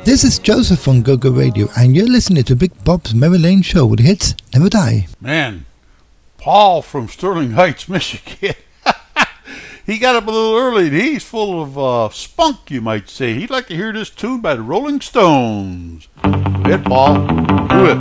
This is Joseph on GoGo Radio, and you're listening to Big Bob's Memory Lane Show, where the hits never die. Man, Paul from Sterling Heights, Michigan. He got up a little early, and he's full of spunk, you might say. He'd like to hear this tune by the Rolling Stones. Go ahead, Paul. Do it.